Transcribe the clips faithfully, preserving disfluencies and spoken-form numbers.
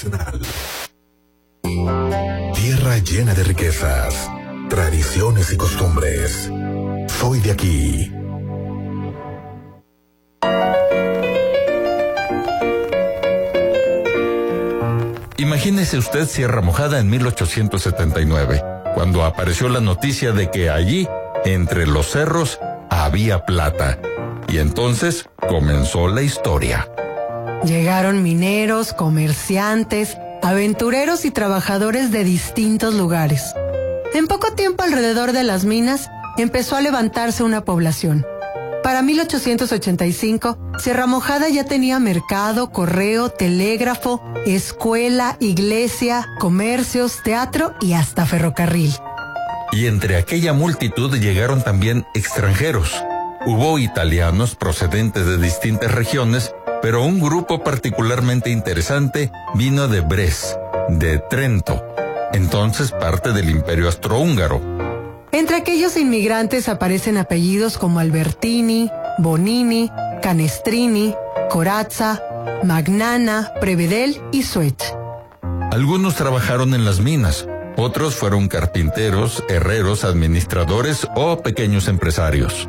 Nacional. Tierra llena de riquezas, tradiciones y costumbres. Soy de aquí. Imagínese usted Sierra Mojada en mil ochocientos setenta y nueve, cuando apareció la noticia de que allí, entre los cerros, había plata. Y entonces comenzó la historia. Llegaron mineros, comerciantes, aventureros y trabajadores de distintos lugares. En poco tiempo alrededor de las minas empezó a levantarse una población. Para mil ochocientos ochenta y cinco, Sierra Mojada ya tenía mercado, correo, telégrafo, escuela, iglesia, comercios, teatro y hasta ferrocarril. Y entre aquella multitud llegaron también extranjeros. Hubo italianos procedentes de distintas regiones, pero un grupo particularmente interesante vino de Bres, de Trento, entonces parte del Imperio Austrohúngaro. Entre aquellos inmigrantes aparecen apellidos como Albertini, Bonini, Canestrini, Corazza, Magnana, Prevedel y Suet. Algunos trabajaron en las minas, otros fueron carpinteros, herreros, administradores o pequeños empresarios.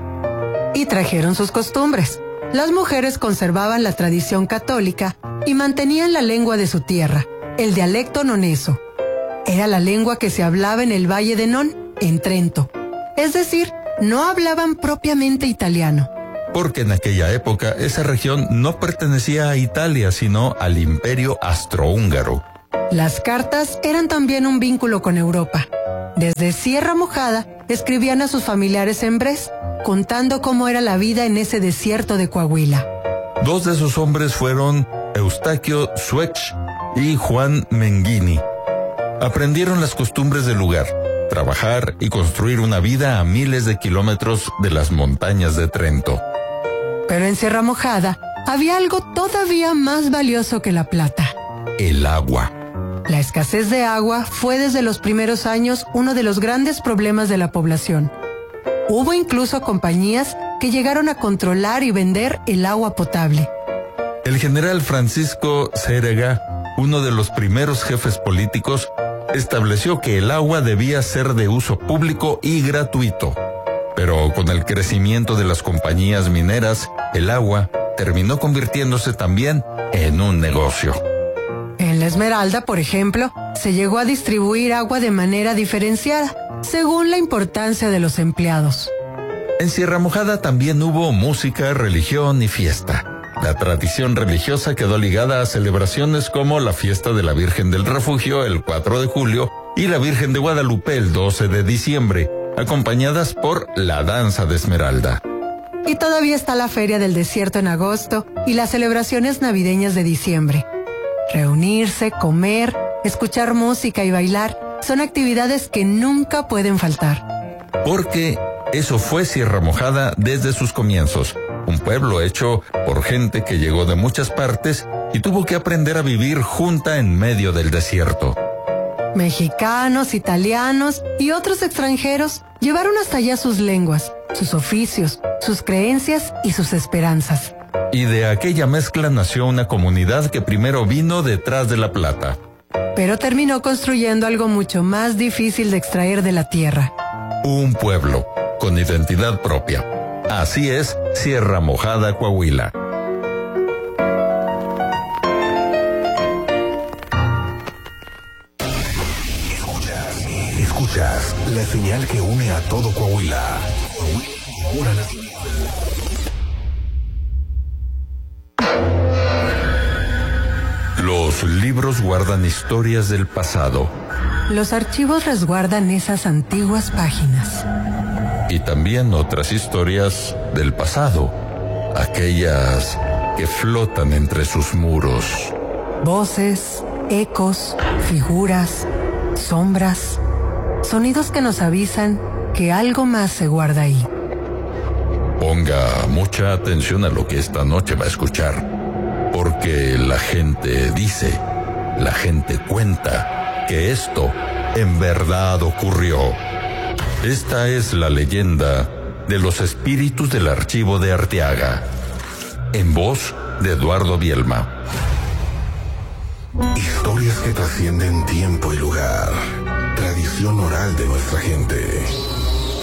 Y trajeron sus costumbres. Las mujeres conservaban la tradición católica y mantenían la lengua de su tierra, el dialecto noneso. Era la lengua que se hablaba en el Valle de Non, en Trento. Es decir, no hablaban propiamente italiano. Porque en aquella época esa región no pertenecía a Italia, sino al Imperio Austrohúngaro. Las cartas eran también un vínculo con Europa. Desde Sierra Mojada escribían a sus familiares en Bres, contando cómo era la vida en ese desierto de Coahuila. Dos de sus hombres fueron Eustaquio Suech y Juan Menghini. Aprendieron las costumbres del lugar, trabajar y construir una vida a miles de kilómetros de las montañas de Trento. Pero en Sierra Mojada había algo todavía más valioso que la plata: el agua. La escasez de agua fue desde los primeros años uno de los grandes problemas de la población. Hubo incluso compañías que llegaron a controlar y vender el agua potable. El general Francisco Cérega, uno de los primeros jefes políticos, estableció que el agua debía ser de uso público y gratuito. Pero con el crecimiento de las compañías mineras, el agua terminó convirtiéndose también en un negocio. En La Esmeralda, por ejemplo, se llegó a distribuir agua de manera diferenciada, según la importancia de los empleados. En Sierra Mojada también hubo música, religión y fiesta. La tradición religiosa quedó ligada a celebraciones como la fiesta de la Virgen del Refugio el cuatro de julio y la Virgen de Guadalupe el doce de diciembre, acompañadas por la danza de Esmeralda. Y todavía está la Feria del Desierto en agosto y las celebraciones navideñas de diciembre. Reunirse, comer, escuchar música y bailar son actividades que nunca pueden faltar. Porque eso fue Sierra Mojada desde sus comienzos. Un pueblo hecho por gente que llegó de muchas partes y tuvo que aprender a vivir junta en medio del desierto. Mexicanos, italianos y otros extranjeros llevaron hasta allá sus lenguas, sus oficios, sus creencias y sus esperanzas. Y de aquella mezcla nació una comunidad que primero vino detrás de la plata. Pero terminó construyendo algo mucho más difícil de extraer de la tierra. Un pueblo con identidad propia. Así es Sierra Mojada, Coahuila. Escuchas, escuchas la señal que une a todo Coahuila. Coahuila Nacional. Los libros guardan historias del pasado. Los archivos resguardan esas antiguas páginas. Y también otras historias del pasado, aquellas que flotan entre sus muros. Voces, ecos, figuras, sombras, sonidos que nos avisan que algo más se guarda ahí. Ponga mucha atención a lo que esta noche va a escuchar, porque la gente dice, la gente cuenta que esto en verdad ocurrió. Esta es la leyenda de los espíritus del archivo de Arteaga, en voz de Eduardo Bielma. Historias Historias que trascienden tiempo y lugar. Tradición oral de nuestra gente.